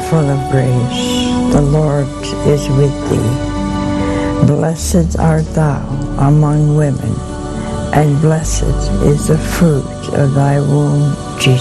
full of grace, the Lord is with thee. Blessed art thou among women, and blessed is the fruit of thy womb, Jesus.